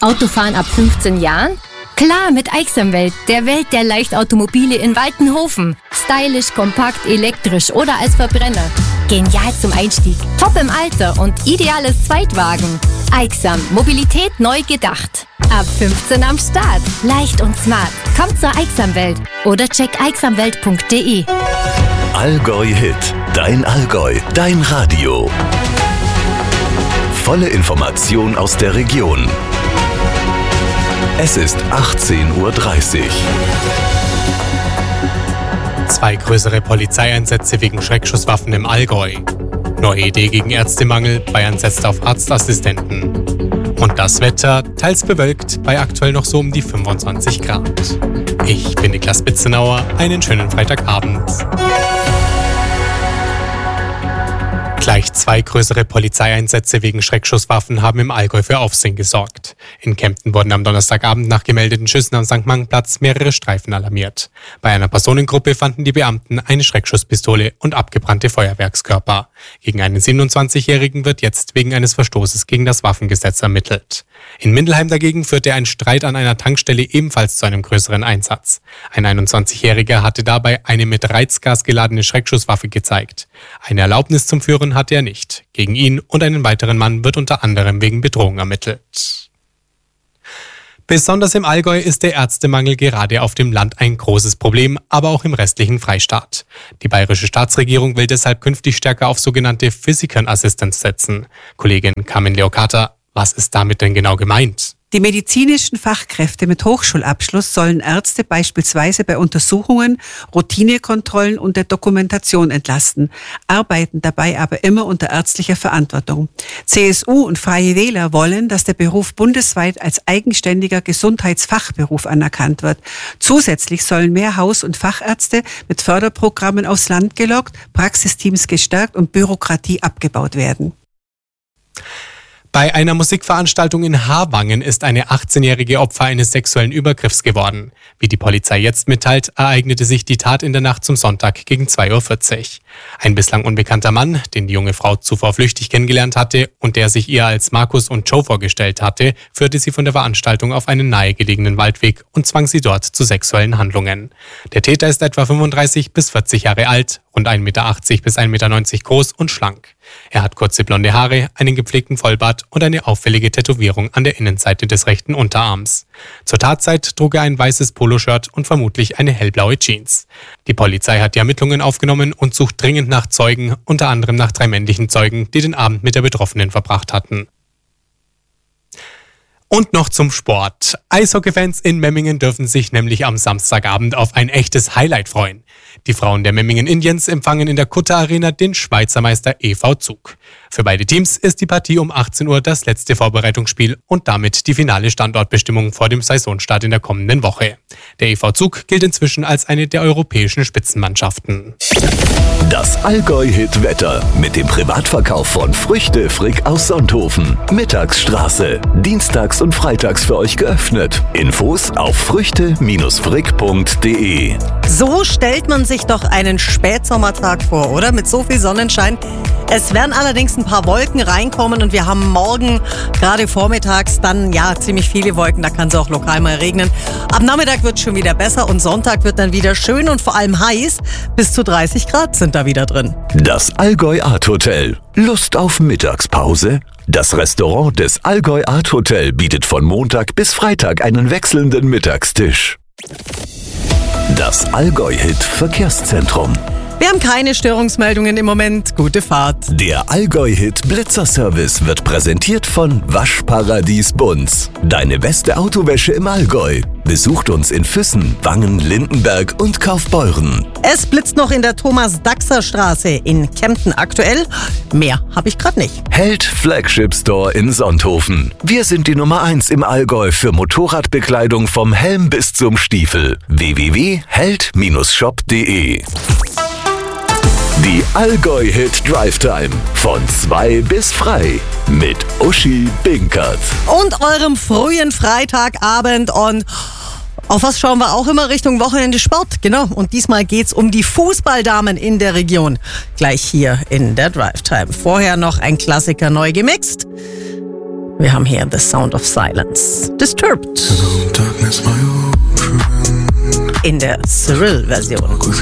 Autofahren ab 15 Jahren? Klar, mit Aixamwelt, der Welt der Leichtautomobile in Waltenhofen. Stylisch, kompakt, elektrisch oder als Verbrenner. Genial zum Einstieg, top im Alter und ideales Zweitwagen. Aixam, Mobilität neu gedacht. Ab 15 am Start. Leicht und smart. Kommt zur Aixamwelt oder check aixamwelt.de. Allgäu Hit. Dein Allgäu. Dein Radio. Volle Information aus der Region. Es ist 18:30 Uhr. 2 größere Polizeieinsätze wegen Schreckschusswaffen im Allgäu. Neue Idee gegen Ärztemangel, Bayern setzt auf Arztassistenten. Und das Wetter, teils bewölkt, bei aktuell noch so um die 25 Grad. Ich bin Niklas Bitzenauer, einen schönen Freitagabend. Gleich 2 größere Polizeieinsätze wegen Schreckschusswaffen haben im Allgäu für Aufsehen gesorgt. In Kempten wurden am Donnerstagabend nach gemeldeten Schüssen am St. Mangenplatz mehrere Streifen alarmiert. Bei einer Personengruppe fanden die Beamten eine Schreckschusspistole und abgebrannte Feuerwerkskörper. Gegen einen 27-Jährigen wird jetzt wegen eines Verstoßes gegen das Waffengesetz ermittelt. In Mindelheim dagegen führte ein Streit an einer Tankstelle ebenfalls zu einem größeren Einsatz. Ein 21-Jähriger hatte dabei eine mit Reizgas geladene Schreckschusswaffe gezeigt. Eine Erlaubnis zum Führen hatte er nicht. Gegen ihn und einen weiteren Mann wird unter anderem wegen Bedrohung ermittelt. Besonders im Allgäu ist der Ärztemangel gerade auf dem Land ein großes Problem, aber auch im restlichen Freistaat. Die bayerische Staatsregierung will deshalb künftig stärker auf sogenannte Physician Assistants setzen. Kollegin Carmen Leocata, was ist damit denn genau gemeint? Die medizinischen Fachkräfte mit Hochschulabschluss sollen Ärzte beispielsweise bei Untersuchungen, Routinekontrollen und der Dokumentation entlasten, arbeiten dabei aber immer unter ärztlicher Verantwortung. CSU und Freie Wähler wollen, dass der Beruf bundesweit als eigenständiger Gesundheitsfachberuf anerkannt wird. Zusätzlich sollen mehr Haus- und Fachärzte mit Förderprogrammen aufs Land gelockt, Praxisteams gestärkt und Bürokratie abgebaut werden. Bei einer Musikveranstaltung in Harwangen ist eine 18-jährige Opfer eines sexuellen Übergriffs geworden. Wie die Polizei jetzt mitteilt, ereignete sich die Tat in der Nacht zum Sonntag gegen 2:40 Uhr. Ein bislang unbekannter Mann, den die junge Frau zuvor flüchtig kennengelernt hatte und der sich ihr als Markus und Joe vorgestellt hatte, führte sie von der Veranstaltung auf einen nahegelegenen Waldweg und zwang sie dort zu sexuellen Handlungen. Der Täter ist etwa 35 bis 40 Jahre alt, rund 1,80 Meter bis 1,90 Meter groß und schlank. Er hat kurze blonde Haare, einen gepflegten Vollbart und eine auffällige Tätowierung an der Innenseite des rechten Unterarms. Zur Tatzeit trug er ein weißes Poloshirt und vermutlich eine hellblaue Jeans. Die Polizei hat die Ermittlungen aufgenommen und sucht dringend nach Zeugen, unter anderem nach 3 männlichen Zeugen, die den Abend mit der Betroffenen verbracht hatten. Und noch zum Sport. Eishockeyfans in Memmingen dürfen sich nämlich am Samstagabend auf ein echtes Highlight freuen. Die Frauen der Memmingen Indians empfangen in der Kutter Arena den Schweizer Meister EV Zug. Für beide Teams ist die Partie um 18 Uhr das letzte Vorbereitungsspiel und damit die finale Standortbestimmung vor dem Saisonstart in der kommenden Woche. Der EV Zug gilt inzwischen als eine der europäischen Spitzenmannschaften. Das Allgäu-Hit-Wetter mit dem Privatverkauf von Früchte Frick aus Sonthofen. Mittagsstraße. Dienstags und freitags für euch geöffnet. Infos auf früchte-frick.de. So stellt man sich doch einen Spätsommertag vor, oder? Mit so viel Sonnenschein. Es werden allerdings ein paar Wolken reinkommen und wir haben morgen, gerade vormittags, dann ziemlich viele Wolken. Da kann es auch lokal mal regnen. Ab Nachmittag wird es schon wieder besser und Sonntag wird dann wieder schön und vor allem heiß. Bis zu 30 Grad sind da wieder drin. Das Allgäu Art Hotel. Lust auf Mittagspause? Das Restaurant des Allgäu Art Hotel bietet von Montag bis Freitag einen wechselnden Mittagstisch. Das Allgäu-Hit Verkehrszentrum. Wir haben keine Störungsmeldungen im Moment. Gute Fahrt. Der Allgäu-Hit Blitzerservice wird präsentiert von Waschparadies Bunz. Deine beste Autowäsche im Allgäu. Besucht uns in Füssen, Wangen, Lindenberg und Kaufbeuren. Es blitzt noch in der Thomas-Daxer-Straße in Kempten aktuell. Mehr habe ich gerade nicht. Held Flagship Store in Sonthofen. Wir sind die Nummer 1 im Allgäu für Motorradbekleidung vom Helm bis zum Stiefel. www.held-shop.de. Die Allgäu-Hit Drive Time von 2 bis frei mit Uschi Binkert. Und eurem frühen Freitagabend und auf was schauen wir auch immer Richtung Wochenende Sport, genau. Und diesmal geht's um die Fußballdamen in der Region. Gleich hier in der Drive Time. Vorher noch ein Klassiker neu gemixt. Wir haben hier The Sound of Silence. Disturbed. In der Cyril-Version.